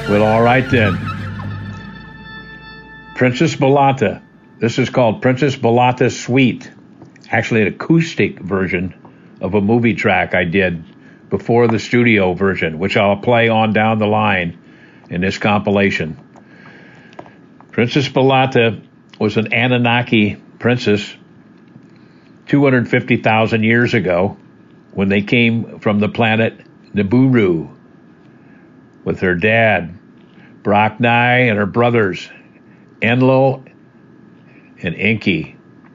Well, all right then. Princess Balata. This is called Princess Balata Suite. Actually, an acoustic version of a movie track I did before the studio version, which I'll play on down the line in this compilation. Princess Balata was an Anunnaki princess 250,000 years ago when they came from the planet Nibiru with her dad, Brachni, and her brothers, Enlil and Enki.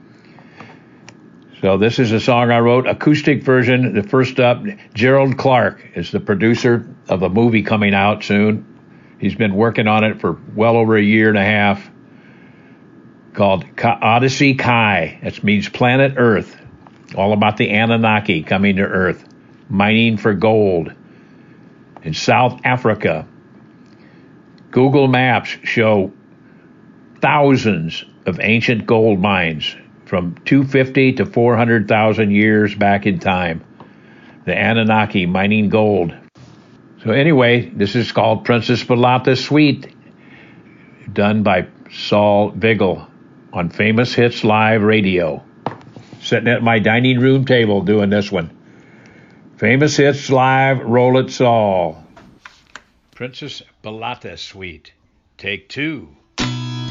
So this is a song I wrote, acoustic version. The first up, Gerald Clark is the producer of a movie coming out soon. He's been working on it for well over a year and a half, called Odyssey Kai. That means planet Earth. All about the Anunnaki coming to Earth, mining for gold. In South Africa, Google Maps show thousands of ancient gold mines from 250 to 400,000 years back in time. The Anunnaki mining gold. So anyway, this is called Princess Balata Suite, done by Saul Vigil on Famous Hits Live Radio. Sitting at my dining room table doing this one. Famous Hits Live, roll it, Saul. Princess Balata Suite, take 2.